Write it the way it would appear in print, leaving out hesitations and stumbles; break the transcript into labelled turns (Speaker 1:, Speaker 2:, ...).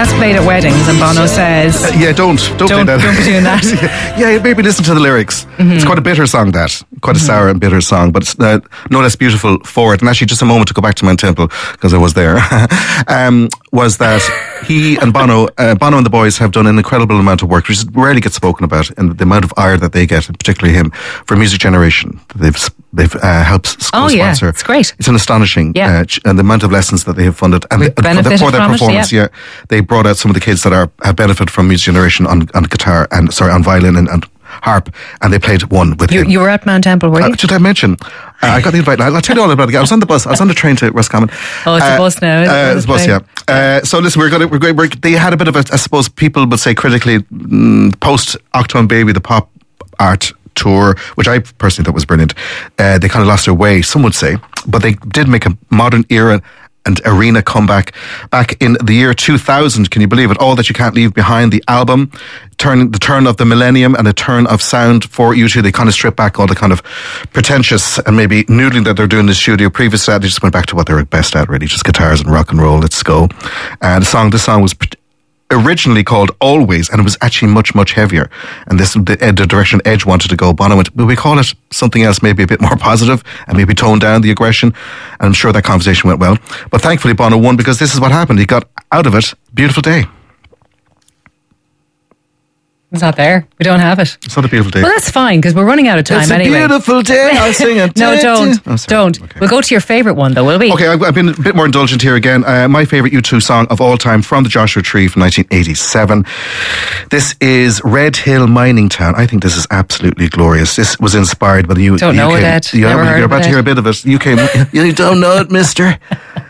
Speaker 1: that's played at weddings, and Bono says,
Speaker 2: yeah, don't play that.
Speaker 1: Don't be doing that.
Speaker 2: Yeah, maybe listen to the lyrics. It's quite a bitter song, quite a sour and bitter song, but it's no less beautiful for it. And actually, just a moment to go back to Mount Temple, because I was there, was that he and Bono and the boys have done an incredible amount of work, which rarely gets spoken about, and the amount of ire that they get, and particularly him, for Music Generation. They've helped sponsor.
Speaker 1: Yeah, it's great.
Speaker 2: It's an astonishing, and the amount of lessons that they have funded, and for their performance, they brought out some of the kids that have benefited from Music Generation on guitar on violin and harp, and they played one with him.
Speaker 1: You were at Mount Temple, were you?
Speaker 2: Should I mention? I got the invite. I'll tell you all about it again. I was on the bus. I was on the train to Roscommon.
Speaker 1: Oh, it's a bus now.
Speaker 2: It's a bus, yeah. So listen, they had a bit of I suppose people would say critically, post Achtung Baby, the pop art tour, which I personally thought was brilliant. They kind of lost their way, some would say, but they did make a modern era and arena comeback back in the year 2000. Can you believe it? All That You Can't Leave Behind, the album, the turn of the millennium and a turn of sound for U2. They kind of stripped back all the kind of pretentious and maybe noodling that they're doing in the studio. Previous to that, they just went back to what they were best at, really, just guitars and rock and roll. Let's go. And this song was originally called Always, and it was actually much, much heavier. And the direction Edge wanted to go. Bono went, will we call it something else, maybe a bit more positive, and maybe tone down the aggression? And I'm sure that conversation went well. But thankfully Bono won, because this is what happened. He got out of it. Beautiful Day.
Speaker 1: It's not there. We don't have it.
Speaker 2: It's not a beautiful day.
Speaker 1: Well, that's fine, because we're running out of time anyway.
Speaker 2: It's a beautiful day. I'll sing it.
Speaker 1: No, don't.
Speaker 2: Oh,
Speaker 1: don't. Okay. We'll go to your favourite one, though, will we?
Speaker 2: Okay, I've been a bit more indulgent here again. My favourite U2 song of all time, from the Joshua Tree from 1987. This is Red Hill Mining Town. I think this is absolutely glorious. This was inspired by the UK.
Speaker 1: Don't know it, Ed.
Speaker 2: You're about to hear a bit of it. UK. You don't know it, mister.